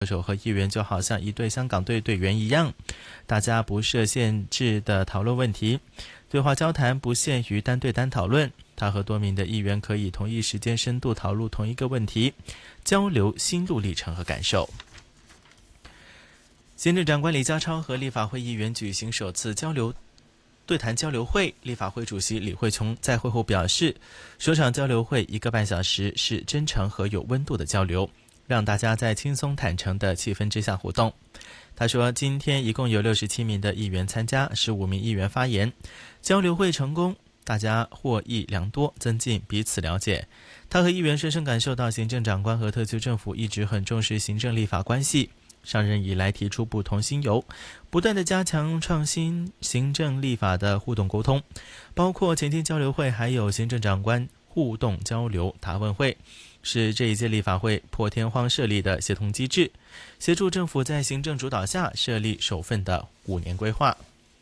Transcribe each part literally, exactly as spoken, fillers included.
歌手和议员就好像一队香港队队员一样，大家不设限制的讨论问题，对话交谈不限于单对单讨论。他和多名的议员可以同一时间深度讨论同一个问题，交流心路历程和感受。行政长官李家超和立法会议员举行首次交流对谈交流会，立法会主席李慧琼在会后表示，首场交流会一个半小时是真诚和有温度的交流，让大家在轻松坦诚的气氛之下互动。他说，今天一共有六十七名的议员参加，十五名议员发言，交流会成功，大家获益良多，增进彼此了解。他和议员深深感受到行政长官和特区政府一直很重视行政立法关系，上任以来提出不同新猷，不断的加强创新行政立法的互动沟通，包括前天交流会还有行政长官互动交流答问会，是这一届立法会破天荒设立的协同机制，协助政府在行政主导下设立首份的五年规划。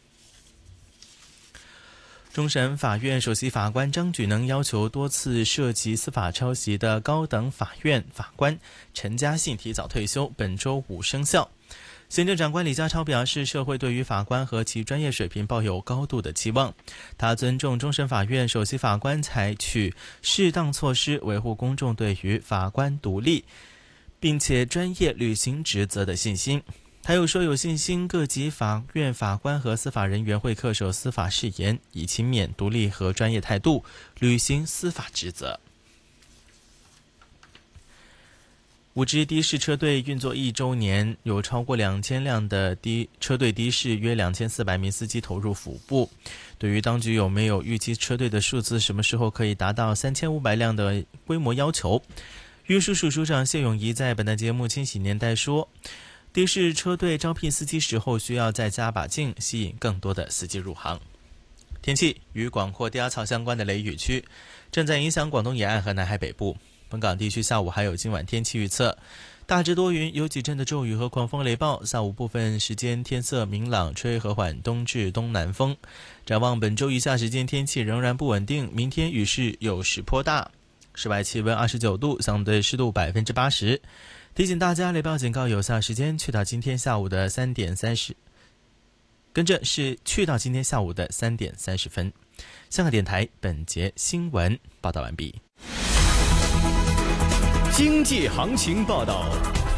终审法院首席法官张举能要求多次涉及司法抄袭的高等法院法官陈嘉信提早退休，本周五生效。行政长官李家超表示，社会对于法官和其专业水平抱有高度的期望，他尊重终审法院首席法官采取适当措施，维护公众对于法官独立并且专业履行职责的信心。他又说，有信心各级法院法官和司法人员会恪守司法誓言，以勤勉、独立和专业态度履行司法职责。五支的士车队运作一周年，有超过两千辆的的车队的士，约两千四百名司机投入服务。对于当局有没有预期车队的数字什么时候可以达到三千五百辆的规模要求，运输署署长谢永仪在本台节目《千禧年代》说，的士车队招聘司机时候需要再加把劲，吸引更多的司机入行。天气，与广阔低压槽相关的雷雨区正在影响广东沿岸和南海北部。本港地区下午还有今晚天气预测，大致多云，有几阵的骤雨和狂风雷暴，下午部分时间天色明朗，吹和缓东至东南风。展望本周余下时间天气仍然不稳定，明天雨势有时颇大，室外气温二十九度，相对湿度百分之八十。提醒大家，雷暴警告有效时间去到今天下午的三点三十，跟着是去到今天下午的三点三十分。香港电台本节新闻报道完毕。 经济行情报道。